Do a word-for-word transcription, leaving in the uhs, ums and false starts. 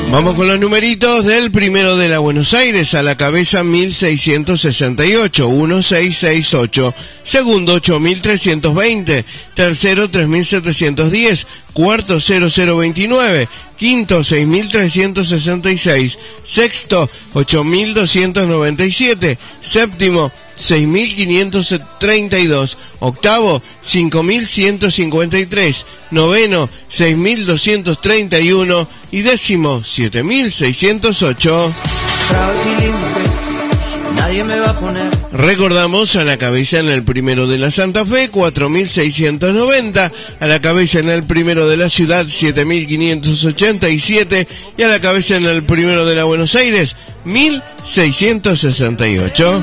Vamos con los numeritos del primero de la Buenos Aires. A la cabeza mil seiscientos sesenta y ocho, mil seiscientos sesenta y ocho. Segundo ocho mil trescientos veinte. Tercero tres mil setecientos diez. Cuarto cero cero veintinueve. Quinto seis mil trescientos sesenta y seis. Sexto ocho mil doscientos noventa y siete. Séptimo seis mil quinientos treinta y dos. Octavo cinco mil ciento cincuenta y tres. Noveno seis mil doscientos treinta y uno. Y décimo siete mil seiscientos ocho. Nadie me va a poner. Recordamos, a la cabeza en el primero de la Santa Fe, cuatro mil seiscientos noventa, a la cabeza en el primero de la Ciudad, siete mil quinientos ochenta y siete, y a la cabeza en el primero de la Buenos Aires, mil seiscientos sesenta y ocho.